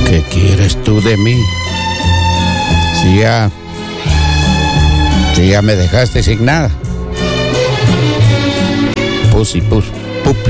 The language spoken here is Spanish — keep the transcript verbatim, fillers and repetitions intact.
¿Qué quieres tú de mí? Si ya... Si ya me dejaste sin nada. Pussy, pussy.